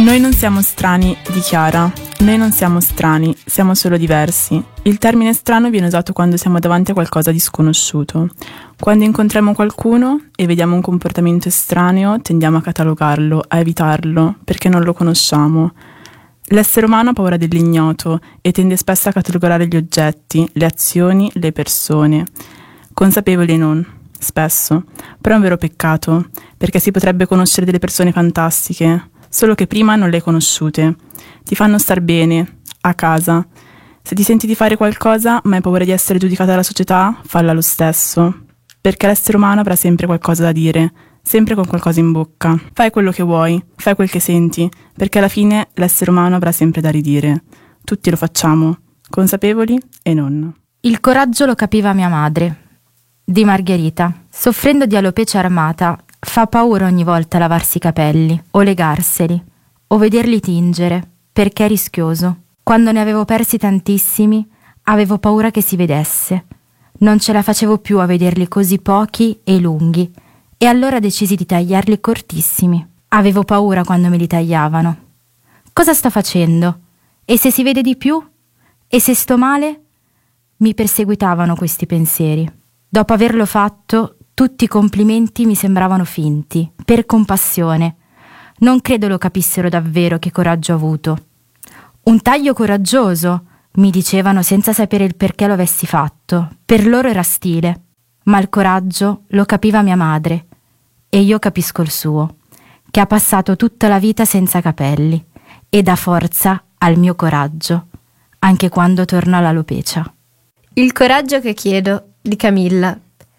Noi non siamo strani, dichiara. Noi non siamo strani, siamo solo diversi. Il termine strano viene usato quando siamo davanti a qualcosa di sconosciuto. Quando incontriamo qualcuno e vediamo un comportamento estraneo, tendiamo a catalogarlo, a evitarlo, perché non lo conosciamo. L'essere umano ha paura dell'ignoto e tende spesso a catalogare gli oggetti, le azioni, le persone. Consapevoli e non, spesso. Però è un vero peccato, perché si potrebbe conoscere delle persone fantastiche, solo che prima non le hai conosciute. Ti fanno star bene, a casa. Se ti senti di fare qualcosa, ma hai paura di essere giudicata dalla società, falla lo stesso. Perché l'essere umano avrà sempre qualcosa da dire, sempre con qualcosa in bocca. Fai quello che vuoi, fai quel che senti, perché alla fine l'essere umano avrà sempre da ridire. Tutti lo facciamo, consapevoli e non. Il coraggio lo capiva mia madre. Di Margherita. Soffrendo di alopecia armata, fa paura ogni volta lavarsi i capelli, o legarseli, o vederli tingere, perché è rischioso. Quando ne avevo persi tantissimi, avevo paura che si vedesse. Non ce la facevo più a vederli così pochi e lunghi, e allora decisi di tagliarli cortissimi. Avevo paura quando me li tagliavano. Cosa sto facendo? E se si vede di più? E se sto male? Mi perseguitavano questi pensieri. Dopo averlo fatto, tutti i complimenti mi sembravano finti, per compassione. Non credo lo capissero davvero che coraggio ho avuto. Un taglio coraggioso, mi dicevano senza sapere il perché lo avessi fatto. Per loro era stile, ma il coraggio lo capiva mia madre. E io capisco il suo, che ha passato tutta la vita senza capelli e dà forza al mio coraggio, anche quando torna l'alopecia. Il coraggio che chiedo, di Camilla.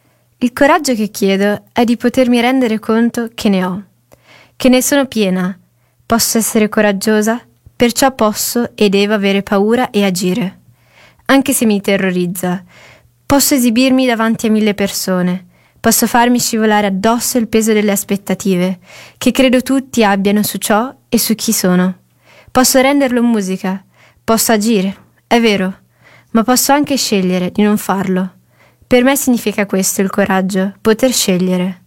Il coraggio che chiedo è di potermi rendere conto che ne ho, che ne sono piena. Posso essere coraggiosa, perciò posso e devo avere paura e agire. Anche se mi terrorizza, posso esibirmi davanti a 1000 persone, posso farmi scivolare addosso il peso delle aspettative, che credo tutti abbiano su ciò e su chi sono. Posso renderlo musica, posso agire, è vero, ma posso anche scegliere di non farlo. Per me significa questo il coraggio, poter scegliere.